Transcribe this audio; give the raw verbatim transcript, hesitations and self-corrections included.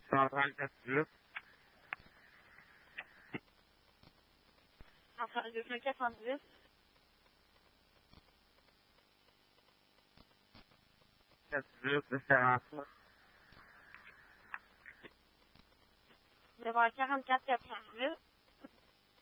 Centrale quatre-vingt-dix-huit. Centrale deux cent quatre-vingt-dix. quatre-vingt-dix-huit, deux cent quarante-neuf. Devant quarante-quatre quatre-vingt-dix-huit.